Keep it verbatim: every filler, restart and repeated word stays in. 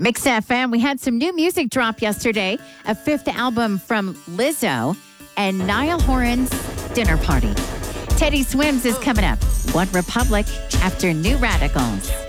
Mix F M, we had some new music drop yesterday. A fifth album from Lizzo and Niall Horan's Dinner Party. Teddy Swims is coming up. One Republic after New Radicals.